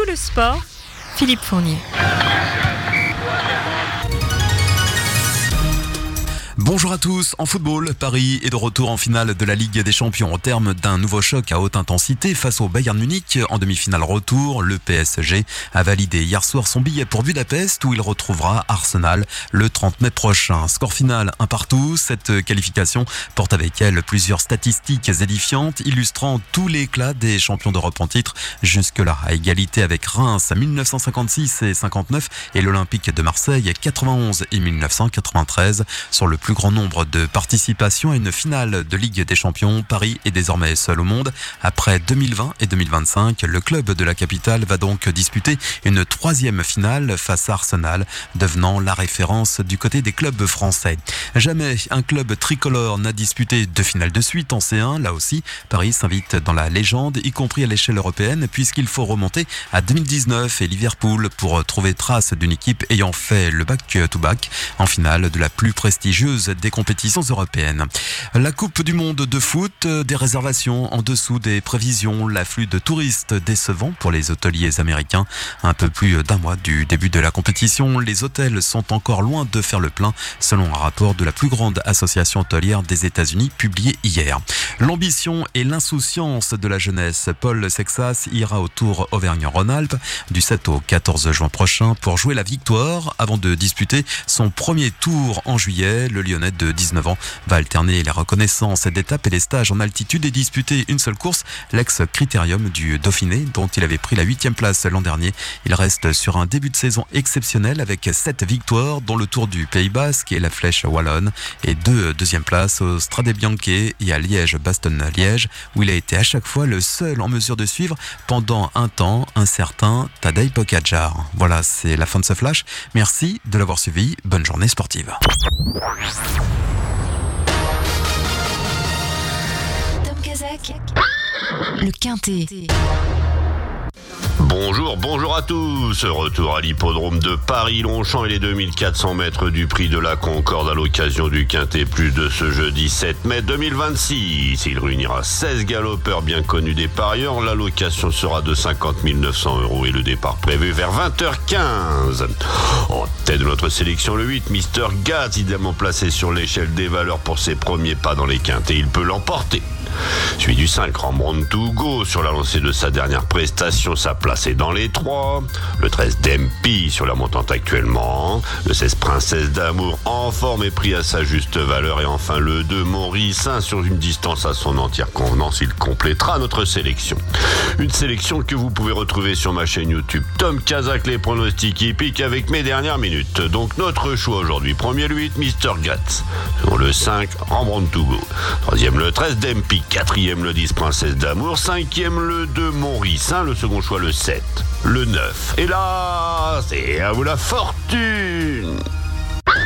tout le sport, Philippe Fournier. Bonjour à tous, en football, Paris est de retour en finale de la Ligue des Champions au terme d'un nouveau choc à haute intensité face au Bayern Munich en demi-finale retour. Le PSG a validé hier soir son billet pour Budapest où il retrouvera Arsenal le 30 mai prochain. Score final 1-1. Cette qualification porte avec elle plusieurs statistiques édifiantes illustrant tout l'éclat des champions d'Europe en titre jusque-là, à égalité avec Reims 1956 et 59 et l'Olympique de Marseille 91 et 1993. Sur le plus grand nombre de participations à une finale de Ligue des Champions, Paris est désormais seul au monde. Après 2020 et 2025, le club de la capitale va donc disputer une troisième finale face à Arsenal, devenant la référence du côté des clubs français. Jamais un club tricolore n'a disputé deux finales de suite en C1. Là aussi, Paris s'invite dans la légende, y compris à l'échelle européenne, puisqu'il faut remonter à 2019 et Liverpool pour trouver trace d'une équipe ayant fait le back-to-back en finale de la plus prestigieuse des compétitions européennes. La Coupe du Monde de foot, des réservations en dessous des prévisions, l'afflux de touristes décevant pour les hôteliers américains. Un peu plus d'un mois du début de la compétition, les hôtels sont encore loin de faire le plein, selon un rapport de la plus grande association hôtelière des États-Unis publié hier. L'ambition et l'insouciance de la jeunesse. Paul Sexas ira au Tour Auvergne-Rhône-Alpes du 7 au 14 juin prochain pour jouer la victoire avant de disputer son premier tour en juillet. Le Lyonnais de 19 ans va alterner les reconnaissances d'étapes et les stages en altitude et disputer une seule course, l'ex-critérium du Dauphiné, dont il avait pris la 8e place l'an dernier. Il reste sur un début de saison exceptionnel avec 7 victoires, dont le Tour du Pays Basque et la Flèche Wallonne, et 2 deuxièmes places au Strade Bianche et à Liège-Bastogne-Liège, où il a été à chaque fois le seul en mesure de suivre pendant un temps un certain Tadej Pogačar. Voilà, c'est la fin de ce flash. Merci de l'avoir suivi. Bonne journée sportive. Tom Kazak, le Quintet. Bonjour à tous. Retour à l'hippodrome de Paris-Longchamp et les 2400 mètres du prix de la Concorde à l'occasion du Quintet Plus de ce jeudi 7 mai 2026. Il réunira 16 galopeurs bien connus des parieurs. L'allocation sera de 50 900 € et le départ prévu vers 20h15. En tête de notre sélection, le 8, Mr. Gaz, idéalement placé sur l'échelle des valeurs pour ses premiers pas dans les Quintets. Il peut l'emporter. Celui du 5, Rembrandt to Go, sur la lancée de sa dernière prestation, sa place est dans les 3. Le 13, Dempi, sur la montante actuellement. Le 16, Princesse d'amour, en forme et pris à sa juste valeur. Et enfin le 2, Maurice, sur une distance à son entière convenance. Il complétera notre sélection. Une sélection que vous pouvez retrouver sur ma chaîne YouTube Tom Kazak, les pronostics hippiques avec mes dernières minutes. Donc notre choix aujourd'hui, premier le 8, Mr. Gatz. Second le 5, Rembrandt to Go. Troisième le 13, Dempi. Quatrième le 10, Princesse d'amour. Cinquième le 2, Maurice. Le second choix le 7, le 9. Et là, c'est à vous la fortune.